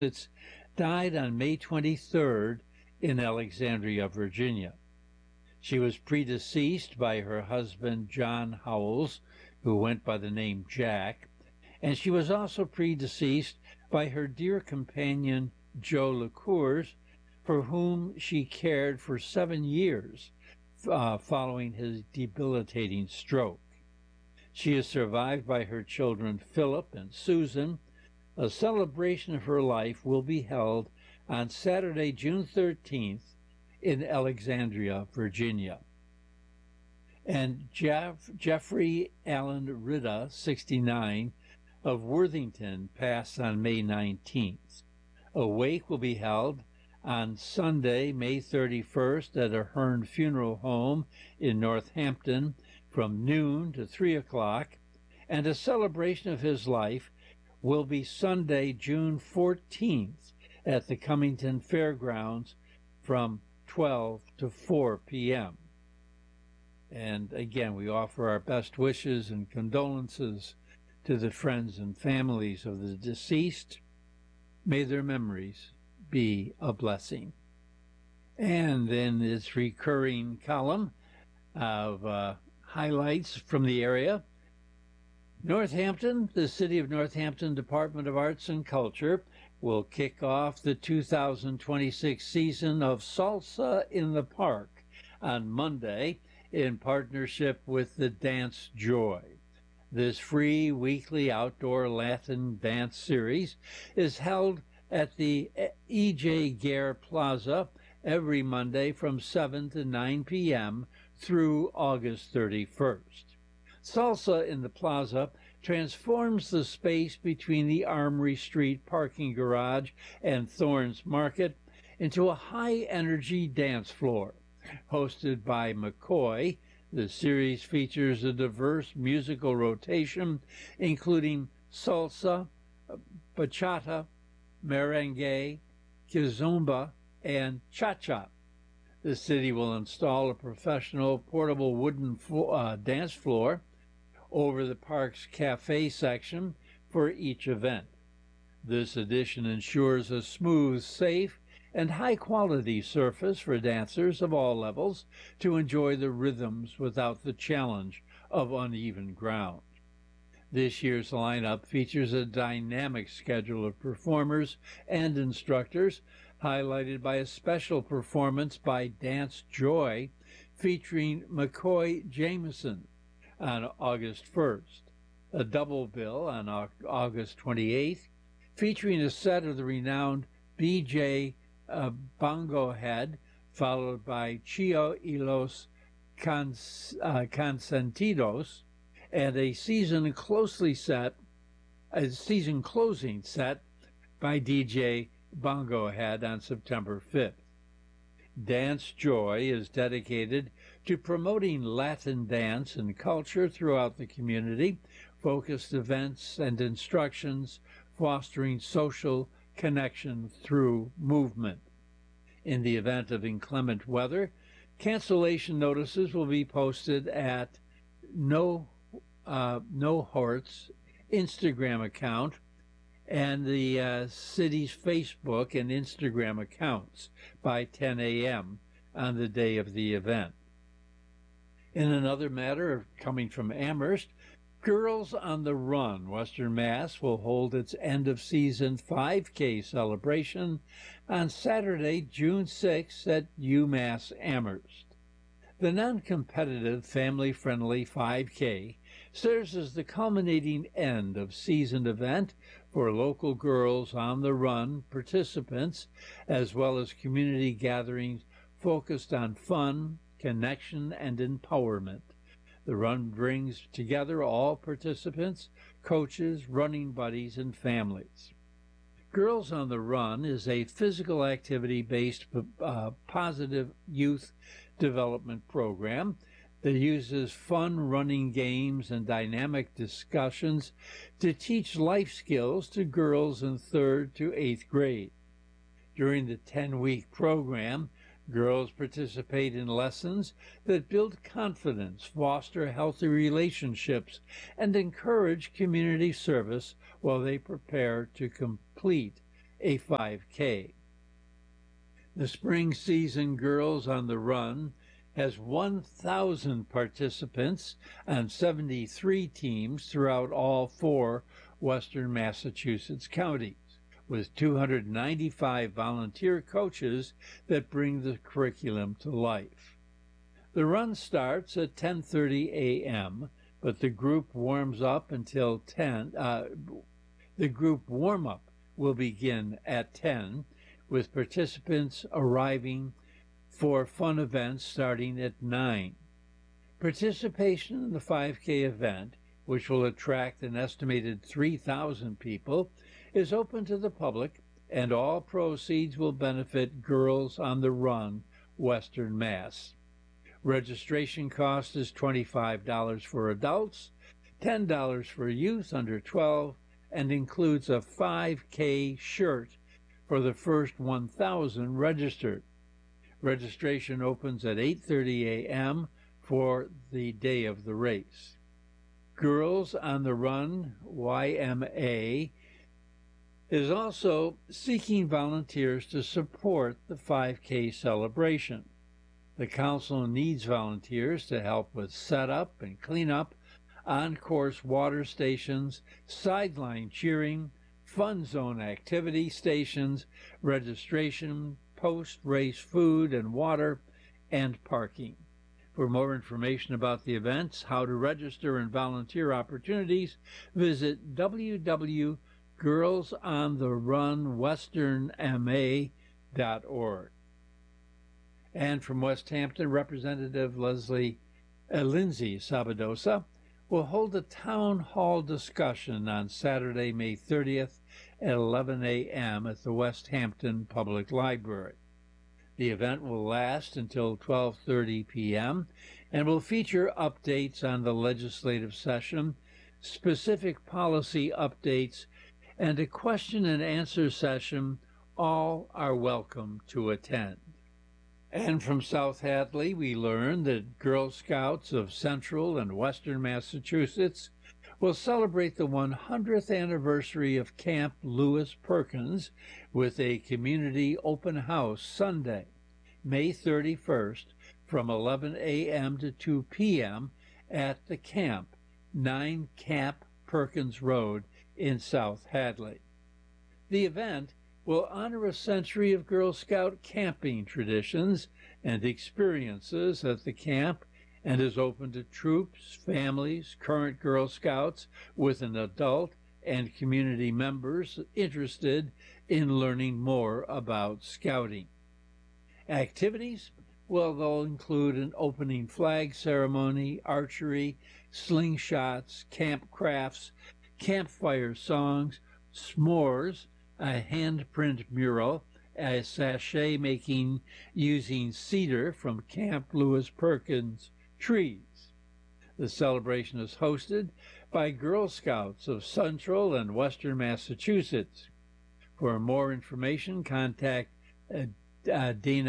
died on May 23rd in Alexandria, Virginia. She was predeceased by her husband, John Howells, who went by the name Jack, and she was also predeceased by her dear companion, Joe LeCours, for whom she cared for 7 years following his debilitating stroke. She is survived by her children, Philip and Susan. A celebration of her life will be held on Saturday, June 13th in Alexandria, Virginia. And Jeffrey Allen Ridda, 69, of Worthington, passed on May 19th. A wake will be held on Sunday, May 31st at Ahern Funeral Home in Northampton from noon to 3 o'clock, and a celebration of his life will be Sunday, June 14th at the Cummington Fairgrounds from 12 to 4 p.m. And again, we offer our best wishes and condolences to the friends and families of the deceased. May their memories be a blessing. And in this recurring column of highlights from the area, Northampton, the City of Northampton Department of Arts and Culture will kick off the 2026 season of Salsa in the Park on Monday in partnership with the Dance Joy. This free weekly outdoor Latin dance series is held at the E.J. Gare Plaza every Monday from 7 to 9 p.m. through August 31st. Salsa in the Plaza transforms the space between the Armory Street parking garage and Thorns Market into a high-energy dance floor. Hosted by McCoy, the series features a diverse musical rotation, including salsa, bachata, merengue, kizomba, and cha-cha. The city will install a professional portable wooden dance floor over the park's cafe section for each event. This addition ensures a smooth, safe, and high-quality surface for dancers of all levels to enjoy the rhythms without the challenge of uneven ground. This year's lineup features a dynamic schedule of performers and instructors, highlighted by a special performance by Dance Joy featuring McCoy Jameson on August 1st, a double bill on August 28th, featuring a set of the renowned B.J. Bongo Head, followed by Chio y los Consentidos, and a season closing set by DJ Bongo Head on September 5th. Dance Joy is dedicated to promoting Latin dance and culture throughout the community, focused events and instructions, fostering social connection through movement. In the event of inclement weather, cancellation notices will be posted at No Hort's Instagram account and the city's Facebook and Instagram accounts by 10 a.m. on the day of the event. In another matter coming from Amherst, Girls on the Run Western Mass will hold its end-of-season 5K celebration on Saturday, June 6th at UMass Amherst. The non-competitive, family-friendly 5K serves as the culminating end-of-season event for local Girls on the Run participants, as well as community gatherings focused on fun, connection, and empowerment. The run brings together all participants, coaches, running buddies, and families. Girls on the Run is a physical activity-based positive youth development program that uses fun running games and dynamic discussions to teach life skills to girls in 3rd to 8th grade. During the 10-week program, girls participate in lessons that build confidence, foster healthy relationships, and encourage community service while they prepare to complete a 5K. The spring season Girls on the Run has 1,000 participants on 73 teams throughout all 4 western Massachusetts counties, with 295 volunteer coaches that bring the curriculum to life. The run starts at 10:30 a.m., but the group warms up until 10. The group warm-up will begin at 10, with participants arriving for fun events starting at 9. Participation in the 5K event, which will attract an estimated 3,000 people, is open to the public, and all proceeds will benefit Girls on the Run, Western Mass. Registration cost is $25 for adults, $10 for youth under 12, and includes a 5K shirt for the first 1,000 registered. Registration opens at 8:30 a.m. for the day of the race. Girls on the Run YMA is also seeking volunteers to support the 5K celebration. The council needs volunteers to help with setup and cleanup, on-course water stations, sideline cheering, fun zone activity stations, registration, post-race food and water, and parking. For more information about the events, how to register, and volunteer opportunities, visit www.girlsontherunwesternma.org. And from West Hampton, Representative Lindsay Sabadosa will hold a town hall discussion on Saturday, May 30th at 11 a.m. at the West Hampton Public Library. The event will last until 12:30 p.m. and will feature updates on the legislative session, specific policy updates, and a question and answer session. All are welcome to attend. And from South Hadley, we learn that Girl Scouts of Central and Western Massachusetts will celebrate the 100th anniversary of Camp Lewis Perkins with a community open house Sunday, May 31st, from 11 a.m. to 2 p.m. at the camp, 9 Camp Perkins Road in South Hadley. The event will honor a century of Girl Scout camping traditions and experiences at the camp, and is open to troops, families, current Girl Scouts with an adult, and community members interested in learning more about Scouting. Activities? Well, they'll include an opening flag ceremony, archery, slingshots, camp crafts, campfire songs, s'mores, a handprint mural, a sachet making using cedar from Camp Lewis Perkins trees. The celebration is hosted by Girl Scouts of Central and Western Massachusetts. For more information, contact Dana